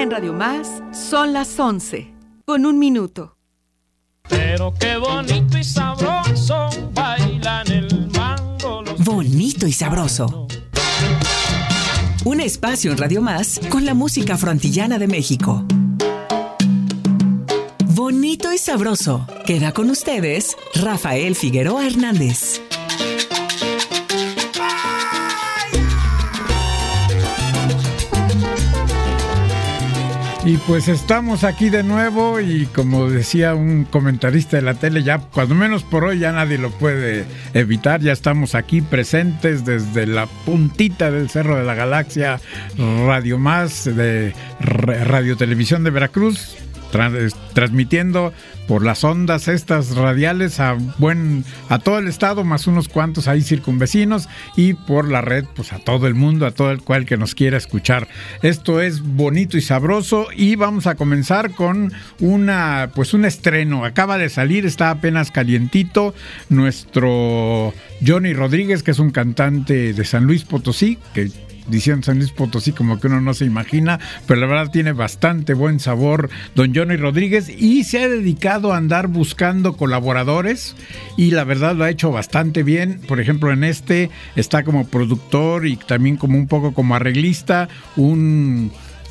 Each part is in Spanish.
En Radio Más son las 11, con 1 minuto. Pero qué bonito y sabroso bailan el mango. Bonito y sabroso. Un espacio en Radio Más con la música afroantillana de México. Bonito y sabroso. Queda con ustedes Rafael Figueroa Hernández. Y pues estamos aquí de nuevo y como decía un comentarista de la tele, ya cuando menos por hoy ya nadie lo puede evitar, ya estamos aquí presentes desde la puntita del Cerro de la Galaxia, Radio Más de Radio Televisión de Veracruz, transmitiendo por las ondas estas radiales a todo el estado, más unos cuantos ahí circunvecinos, y por la red pues a todo el mundo, a todo el cual que nos quiera escuchar. Esto es Bonito y Sabroso y vamos a comenzar con un estreno. Acaba de salir, está apenas calientito, nuestro Johnny Rodríguez, que es un cantante de San Luis Potosí, que diciendo San Luis Potosí como que uno no se imagina, pero la verdad tiene bastante buen sabor don Johnny Rodríguez, y se ha dedicado a andar buscando colaboradores y la verdad lo ha hecho bastante bien. Por ejemplo, en este está como productor y también como un poco como arreglista un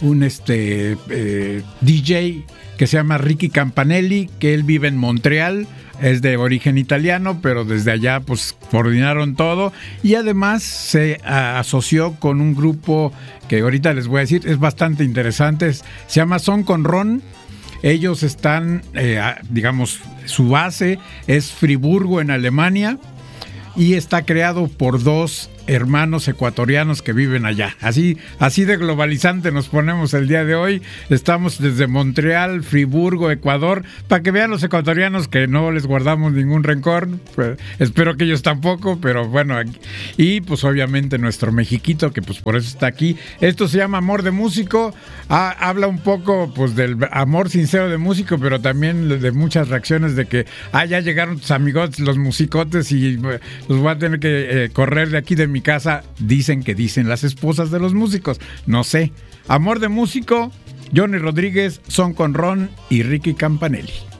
DJ que se llama Ricky Campanelli, que él vive en Montreal. Es de origen italiano, pero desde allá pues coordinaron todo, y además se asoció con un grupo que ahorita les voy a decir, es bastante interesante, se llama Son con Ron. Ellos están, su base es Friburgo en Alemania, y está creado por 2 hermanos ecuatorianos que viven allá. Así de globalizante nos ponemos el día de hoy. Estamos desde Montreal, Friburgo, Ecuador, para que vean los ecuatorianos que no les guardamos ningún rencor. Pues, espero que ellos tampoco, pero bueno. Y pues obviamente nuestro Mexiquito, que pues por eso está aquí. Esto se llama Amor de Músico. Habla un poco pues del amor sincero de músico, pero también de muchas reacciones de que ya llegaron tus amigos, los musicotes, y los voy a tener que correr de aquí de mi casa. Dicen las esposas de los músicos, no sé. Amor de Músico, Johnny Rodríguez, Son con Ron y Ricky Campanelli.